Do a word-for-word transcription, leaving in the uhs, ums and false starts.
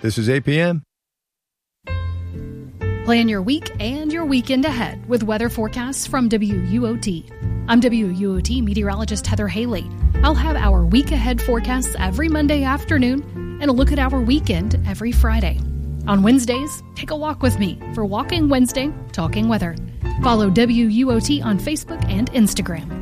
This is A P M. Plan your week and your weekend ahead with weather forecasts from W U O T. I'm W U O T meteorologist Heather Haley. I'll have our week ahead forecasts every Monday afternoon and a look at our weekend every Friday. On Wednesdays, take a walk with me for Walking Wednesday, Talking Weather. Follow W U O T on Facebook and Instagram.